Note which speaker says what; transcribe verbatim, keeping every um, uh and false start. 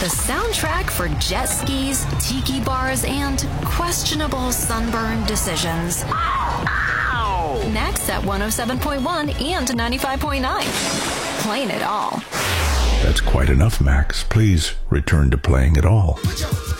Speaker 1: The soundtrack for jet skis, tiki bars, and questionable sunburn decisions.
Speaker 2: Ow!
Speaker 1: Next at one oh seven point one and ninety-five point nine. Playing it all.
Speaker 3: That's quite enough, Max. Please return to playing it all.